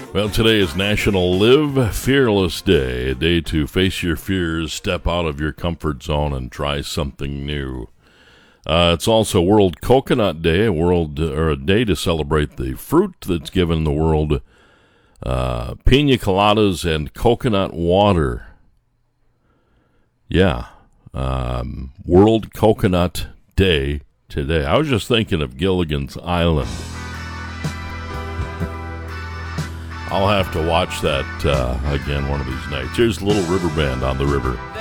Well, today is National Live Fearless Day, a day to face your fears, step out of your comfort zone, and try something new. It's also World Coconut Day, a day to celebrate the fruit that's given the world, pina coladas and coconut water. Yeah, World Coconut Day today. I was just thinking of Gilligan's Island. I'll have to watch that again one of these nights. Here's Little River Band on the river.